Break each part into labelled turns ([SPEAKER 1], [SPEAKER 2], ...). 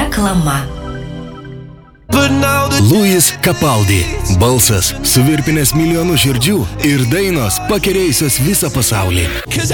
[SPEAKER 1] Reklama.
[SPEAKER 2] Louis Capaldi. Balsas suvirpinęs milijonų širdžių ir dainos pakerėjusios visą pasaulį.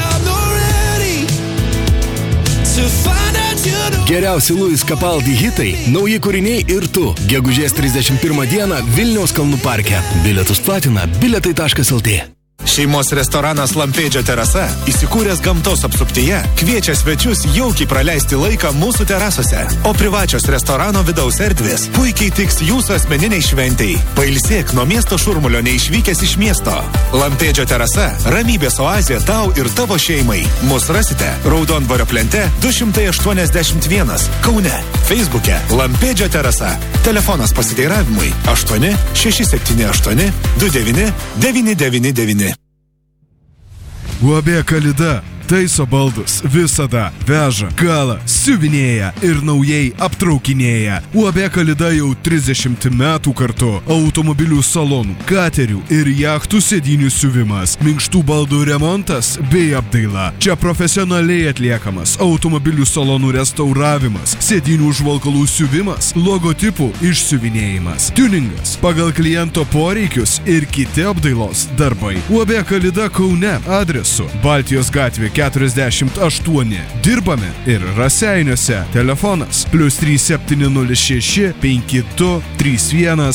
[SPEAKER 2] Geriausi Louis Capaldi hitai, nauji kūriniai ir tu. Gegužės 31 dieną Vilniaus Kalnų parke. Bilietus platina bilietai.lt.
[SPEAKER 3] Šeimos restoranas Lampėdžio terasa, įsikūręs gamtos apsuptyje, kviečia svečius jaukiai praleisti laiką mūsų terasose, o privačios restorano vidaus erdvės puikiai tiks jūsų asmeniniai šventei. Pailsėk nuo miesto šurmulio neišvykęs iš miesto. Lampėdžio terasa – ramybės oazė tau ir tavo šeimai. Mus rasite Raudondvario plente 281 Kaune. Facebook'e Lampėdžio terasa. Telefonas pasiteiravimui 8 678 29 999.
[SPEAKER 4] UAB Kalida taiso baldus, visada veža, kala, siuvinėja ir naujai aptraukinėja. UAB Kalida jau 30 metų kartu. Automobilių salonų, katerių ir jachtų sėdynių siuvimas, minkštų baldų remontas bei apdaila. Čia profesionaliai atliekamas automobilių salonų restauravimas, sėdynių užvalkalų siuvimas, logotipų išsiuvinėjimas, tuningas pagal kliento poreikius ir kiti apdailos darbai. UAB Kalida Kaune adresu Baltijos gatvė 48. Dirbame ir Raseiniuose. Telefonas +3706 52 31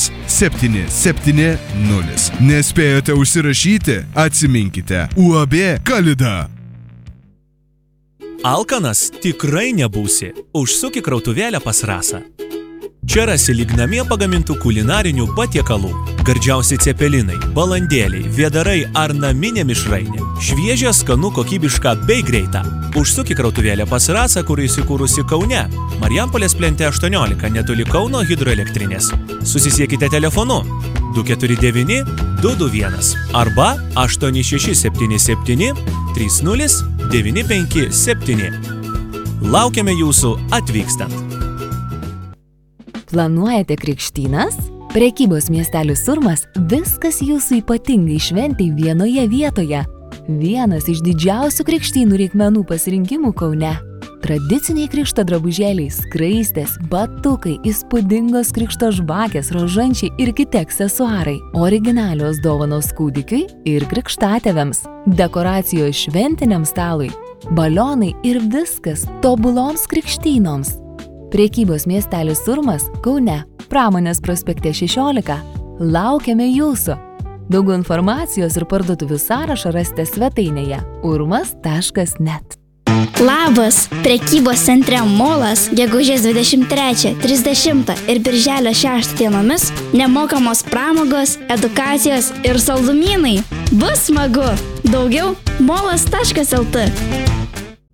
[SPEAKER 4] 770. Nespėjote užsirašyti? Atsiminkite. UAB Kalida.
[SPEAKER 5] Alkanas tikrai nebūsi. Užsuk į krautuvėlę pas Rasą. Čia rasi lyg namie pagamintų kulinarinių patiekalų. Gardžiausi cepelinai, balandėliai, vėdarai ar naminė mišrainė. Šviežia, skanu, kokybiška bei greita. Užsuk į krautuvėlę pas Rasą, kur įsikūrusi Kaune. Marijampolės plente 18, netoli Kauno hidroelektrinės. Susisiekite telefonu 249 221 arba 8677 30 957. Laukiame jūsų atvykstant.
[SPEAKER 6] Planuojate krikštynas? Prekybos miestelis Urmas viskas jūsų ypatingai šventai vienoje vietoje. Vienas iš didžiausių krikštynų reikmenų pasirinkimų Kaune. Tradiciniai krikšto drabužėliai, skraistės, batukai, įspūdingos krikšto žvakės, rožančiai ir kiti aksesuarai. Originalios dovanos kūdikiui ir krikštatėviams. Dekoracijos šventiniam stalui. Balionai ir viskas tobuloms krikštynoms. Prekybos miestelis Urmas Kaune, Pramonės prospekte 16. Laukiame jūsų. Daugiau informacijos ir parduotuvių sąrašą rasite svetainėje urmas.net.
[SPEAKER 7] Labas! Prekybos centre Molas gegužės 23, 30 ir birželio 6 dienomis nemokamos pramogos, edukacijos ir saldumynai. Bus smagu! Daugiau molas.lt.